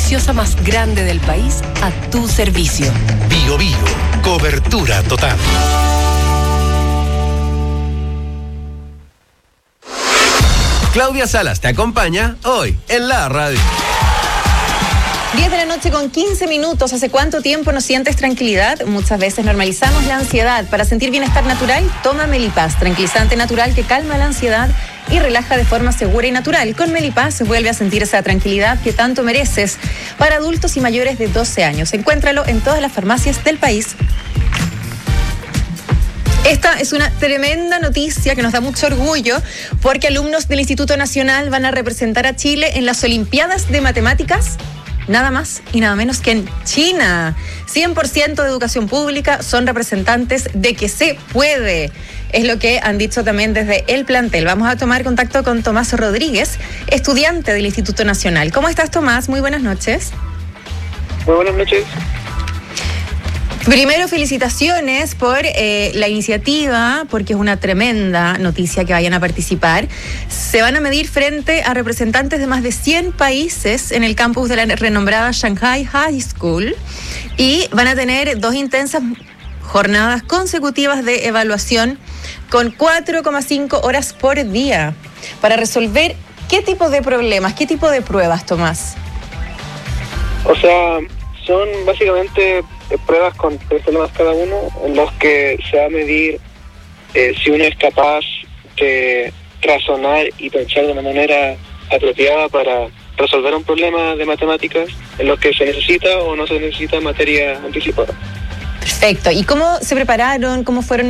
noticiosa más grande del país a tu servicio. Bio Bio, cobertura total. Claudia Salas te acompaña hoy en la radio. 10 de la noche con 15 minutos. ¿Hace cuánto tiempo no sientes tranquilidad? Muchas veces normalizamos la ansiedad. Para sentir bienestar natural, toma Melipaz, tranquilizante natural que calma la ansiedad y relaja de forma segura y natural. Con Melipaz vuelve a sentir esa tranquilidad que tanto mereces. Para adultos y mayores de 12 años. Encuéntralo en todas las farmacias del país. Esta es una tremenda noticia que nos da mucho orgullo porque alumnos del Instituto Nacional van a representar a Chile en las Olimpiadas de Matemáticas, nada más y nada menos que en China. 100% de educación pública, son representantes de que se puede. Es lo que han dicho también desde el plantel. Vamos a tomar contacto con Tomás Rodríguez, estudiante del Instituto Nacional. ¿Cómo estás, Tomás? Muy buenas noches. Muy buenas noches. Primero, felicitaciones por la iniciativa, porque es una tremenda noticia que vayan a participar. Se van a medir frente a representantes de más de 100 países en el campus de la renombrada Shanghai High School y van a tener 2 intensas jornadas consecutivas de evaluación con 4,5 horas por día para resolver qué tipo de problemas, qué tipo de pruebas, Tomás. O sea, son básicamente pruebas con 3 problemas cada uno, en los que se va a medir si uno es capaz de razonar y pensar de una manera apropiada para resolver un problema de matemáticas, en los que se necesita o no se necesita materia anticipada. Perfecto. ¿Y cómo se prepararon? ¿Cómo fueron